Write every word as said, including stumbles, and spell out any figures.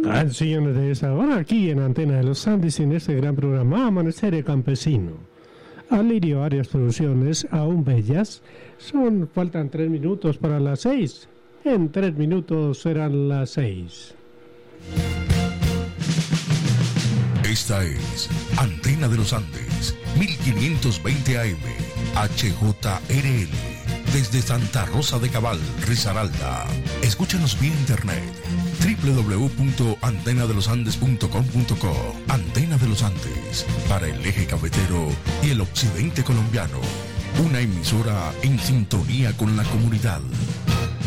Canciones de esa hora aquí en Antena de los Andes en este gran programa Amanecer de Campesino. Alirio Arias Producciones, aún bellas. Son, faltan tres minutos para las seis. En tres minutos serán las seis. Esta es Antena de los Andes, mil quinientos veinte A M, H J R L, desde Santa Rosa de Cabal, Risaralda. Escúchanos vía internet, doble u doble u doble u punto antena de los andes punto com punto co. Antena de los Andes, para el eje cafetero y el occidente colombiano. Una emisora en sintonía con la comunidad.